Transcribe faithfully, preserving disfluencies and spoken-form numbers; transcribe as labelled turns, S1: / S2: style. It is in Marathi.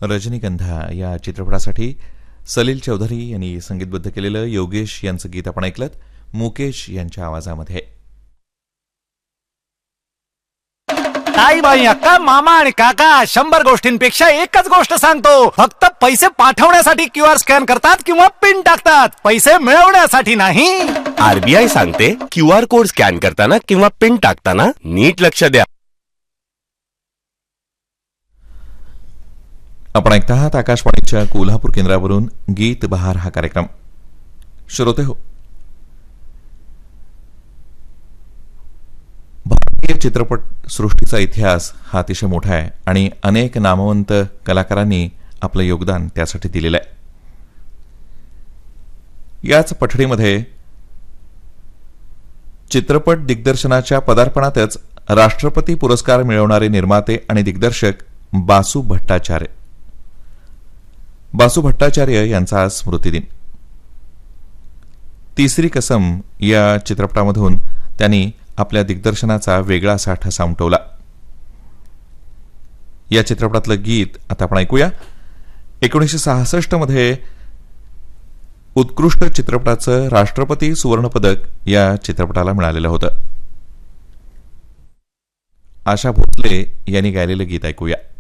S1: रजनीगंधा या चित्रपटासाठी सलील चौधरी यांनी संगीतबद्ध केलेलं योगेश यांचं गीत आपण ऐकलं मुकेश यांच्या आवाजामध्ये.
S2: ताई बाई अक्का मामा आणि काका शंभर गोष्टींपेक्षा एकच गोष्ट सांगतो, फक्त पैसे पाठवण्यासाठी क्यू आर स्कॅन करतात किंवा पिन टाकतात, पैसे मिळवण्यासाठी नाही.
S3: आरबीआय सांगते क्यू आर कोड स्कॅन करताना किंवा पिन टाकताना नीट लक्ष द्या.
S1: आपण ऐकता आहात आकाशवाणीच्या कोल्हापूर केंद्रावरून गीत बहार हा कार्यक्रम. श्रोते हो, भारतीय चित्रपट सृष्टीचा इतिहास हा अतिशय मोठा आहे आणि अनेक नामवंत कलाकारांनी आपलं योगदान त्यासाठी दिलेलं आहे. याच पठडीमध्ये चित्रपट दिग्दर्शनाच्या पदार्पणातच राष्ट्रपती पुरस्कार मिळवणारे निर्माते आणि दिग्दर्शक बासू भट्टाचार्य बासू भट्टाचार्य यांचा आज स्मृतिदिन. तिसरी कसम या चित्रपटामधून त्यांनी आपल्या दिग्दर्शनाचा वेगळा साठा सामटवला. या चित्रपटातलं गीत आता आपण ऐकूया. एकोणीसशे सहासष्ट मध्ये उत्कृष्ट चित्रपटाचं राष्ट्रपती सुवर्ण पदक या चित्रपटाला मिळालेलं होतं. आशा भोसले यांनी गायलेलं गीत ऐकूया.